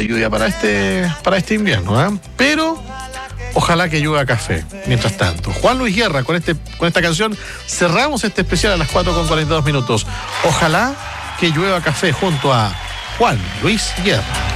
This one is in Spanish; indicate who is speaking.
Speaker 1: de lluvia para este invierno, ¿eh? Pero ojalá que llueva café. Mientras tanto, Juan Luis Guerra, con esta canción cerramos este especial a las 4:42 minutos. Ojalá que llueva café junto a Juan Luis Guerra.